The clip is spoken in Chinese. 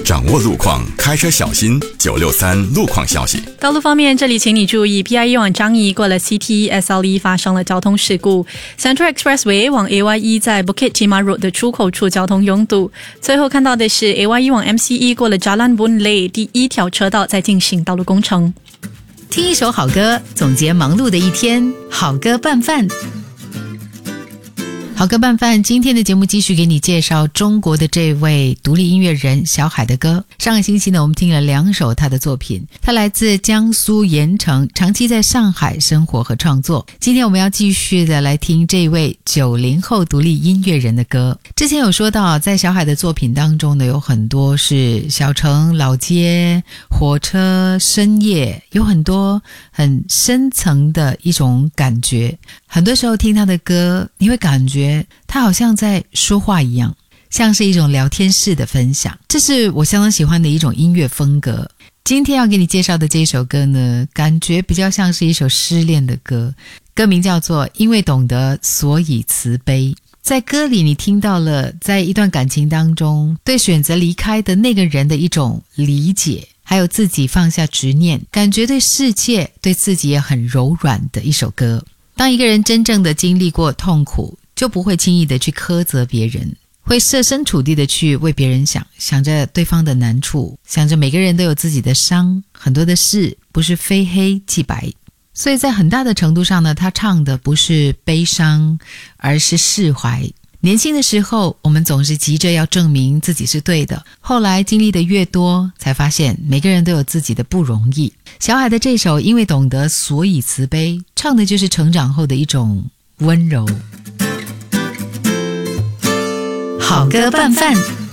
掌握路况，开车小心。963路况消息。 道路方面，这里请你注意 PIE 往樟宜过了 CT SLE 发生了交通事故， Central Expressway 往 AYE 在 Bukit Timah Road 的出口处交通拥堵。最后看到的是 AYE 往 MCE 过了 Jalan Boon Lay 第1条车道在进行道路工程。 听一首好歌，总结忙碌的一天，好歌拌饭。好歌拌饭，今天的节目继续给你介绍中国的这位独立音乐人小海的歌。上个星期呢，我们听了2首他的作品。他来自江苏盐城，长期在上海生活和创作。今天我们要继续的来听这位90后独立音乐人的歌。之前有说到，在小海的作品当中呢，有很多是小城、老街、火车、深夜，有很多很深层的一种感觉。很多时候听他的歌，你会感觉他好像在说话一样，像是一种聊天式的分享，这是我相当喜欢的一种音乐风格。今天要给你介绍的这首歌呢，感觉比较像是一首失恋的歌，歌名叫做《因为懂得所以慈悲》。在歌里你听到了在一段感情当中对选择离开的那个人的一种理解，还有自己放下执念，感觉对世界对自己也很柔软的一首歌。当一个人真正的经历过痛苦，就不会轻易的去苛责别人，会设身处地的去为别人想，想着对方的难处，想着每个人都有自己的伤，很多的事不是非黑即白。所以在很大的程度上呢，他唱的不是悲伤，而是释怀。年轻的时候，我们总是急着要证明自己是对的，后来经历的越多，才发现每个人都有自己的不容易。小海的这首《因为懂得所以慈悲》，唱的就是成长后的一种温柔。好歌拌饭。